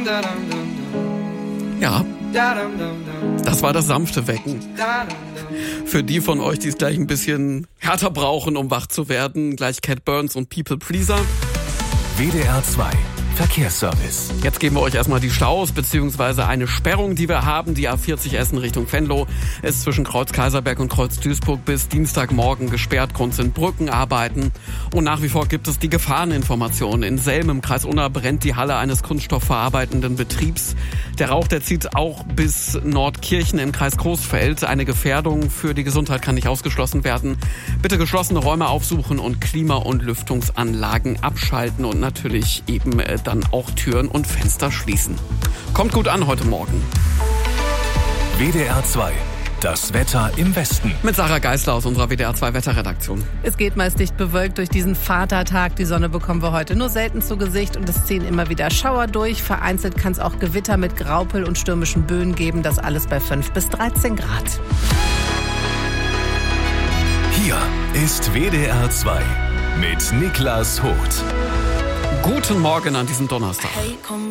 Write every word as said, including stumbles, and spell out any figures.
Ja, das war das sanfte Wecken. Für die von euch, die es gleich ein bisschen härter brauchen, um wach zu werden, gleich Cat Burns und People Pleaser. W D R zwei Verkehrsservice. Jetzt geben wir euch erstmal die Staus, beziehungsweise eine Sperrung, die wir haben. Die A vierzig Essen Richtung Venlo ist zwischen Kreuz Kaiserberg und Kreuz Duisburg bis Dienstagmorgen gesperrt. Grund sind Brückenarbeiten. Und nach wie vor gibt es die Gefahreninformationen. In Selm im Kreis Unna brennt die Halle eines kunststoffverarbeitenden Betriebs. Der Rauch, der zieht auch bis Nordkirchen im Kreis Coesfeld. Eine Gefährdung für die Gesundheit kann nicht ausgeschlossen werden. Bitte geschlossene Räume aufsuchen und Klima- und Lüftungsanlagen abschalten und natürlich eben äh, dann auch Türen und Fenster schließen. Kommt gut an heute Morgen. W D R zwei. Das Wetter im Westen. Mit Sarah Geisler aus unserer W D R zwei Wetterredaktion. Es geht meist dicht bewölkt durch diesen Vatertag. Die Sonne bekommen wir heute nur selten zu Gesicht und es ziehen immer wieder Schauer durch. Vereinzelt kann es auch Gewitter mit Graupel und stürmischen Böen geben. Das alles bei fünf bis dreizehn Grad. Hier ist W D R zwei mit Niklas Hoth. Guten Morgen an diesem Donnerstag. Hey, komm